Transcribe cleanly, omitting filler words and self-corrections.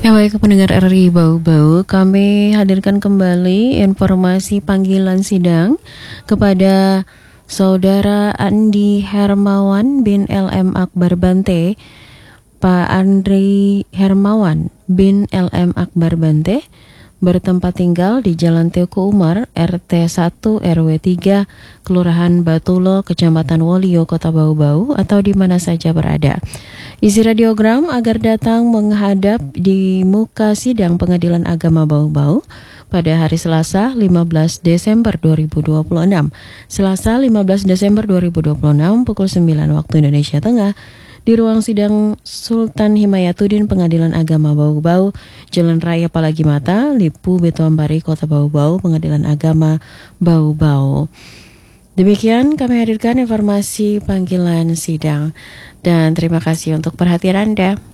Ya baik pendengar RRI Bau-Bau, kami hadirkan kembali informasi panggilan sidang kepada Saudara Andi Hermawan bin LM Akbar Bante, Pak Andri Hermawan bin LM Akbar Bante, bertempat tinggal di Jalan Teguh Umar, RT 1 RW 3, Kelurahan Batulo, Kecamatan Wolio, Kota Bau-Bau, atau di mana saja berada. Isi radiogram agar datang menghadap di muka sidang Pengadilan Agama Bau-Bau pada hari Selasa 15 Desember 2026. Selasa 15 Desember 2026 pukul 9 waktu Indonesia Tengah di ruang sidang Sultan Himayatuddin Pengadilan Agama Bau-Bau, Jalan Raya Palagi Mata, Lipu Betoambari, Kota Bau-Bau, Pengadilan Agama Bau-Bau. Demikian kami hadirkan informasi panggilan sidang dan terima kasih untuk perhatian Anda.